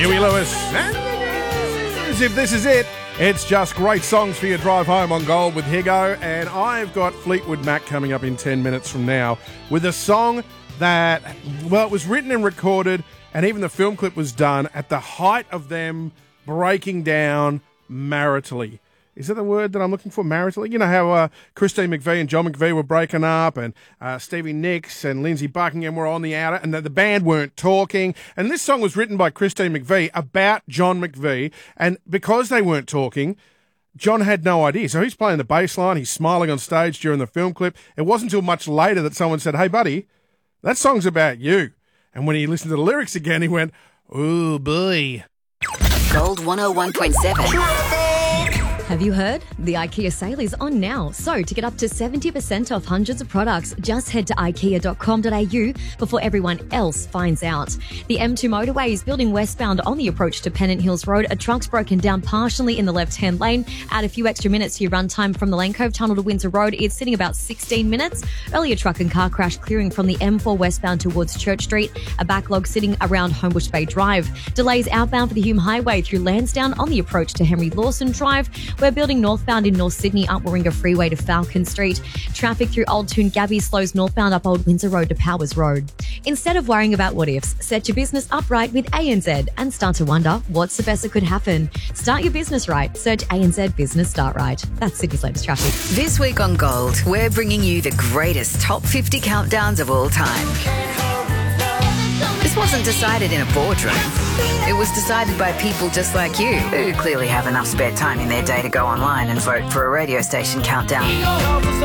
Huey Lewis. As if this is it. It's just great songs for your drive home on Gold with Higo. And I've got Fleetwood Mac coming up in 10 minutes from now with a song that, well, it was written and recorded, and even the film clip was done at the height of them breaking down maritally. Is that the word that I'm looking for, maritally? You know how Christine McVie and John McVie were breaking up, and Stevie Nicks and Lindsey Buckingham were on the outer, and the band weren't talking. And this song was written by Christine McVie about John McVie, and because they weren't talking, John had no idea. So he's playing the bass line, he's smiling on stage during the film clip. It wasn't until much later that someone said, "Hey, buddy, that song's about you." And when he listened to the lyrics again, he went, "Ooh, boy." Gold 101.7. Have you heard? The IKEA sale is on now. So to get up to 70% off hundreds of products, just head to ikea.com.au before everyone else finds out. The M2 motorway is building westbound on the approach to Pennant Hills Road. A truck's broken down partially in the left-hand lane. Add a few extra minutes to your run time from the Lane Cove Tunnel to Windsor Road. It's sitting about 16 minutes. Earlier truck and car crash clearing from the M4 westbound towards Church Street. A backlog sitting around Homebush Bay Drive. Delays outbound for the Hume Highway through Lansdowne on the approach to Henry Lawson Drive. We're building northbound in North Sydney up Warringah Freeway to Falcon Street. Traffic through Old Toon Gabby slows northbound up Old Windsor Road to Powers Road. Instead of worrying about what ifs, set your business upright with ANZ and start to wonder what's the best that could happen. Start your business right. Search ANZ Business Start Right. That's Sydney's latest traffic. This week on Gold, we're bringing you the greatest top 50 countdowns of all time. This wasn't decided in a boardroom. It was decided by people just like you, who clearly have enough spare time in their day to go online and vote for a radio station countdown.